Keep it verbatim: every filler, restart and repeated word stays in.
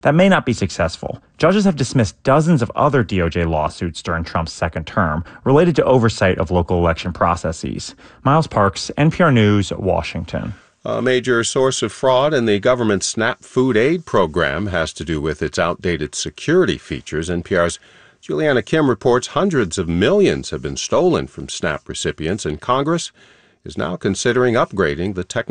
That may not be successful. Judges have dismissed dozens of other D O J lawsuits during Trump's second term related to oversight of local election processes. Miles Parks, N P R News, Washington. A major source of fraud in the government's SNAP food aid program has to do with its outdated security features. N P R's Juliana Kim reports hundreds of millions have been stolen from SNAP recipients, and Congress is now considering upgrading the technology.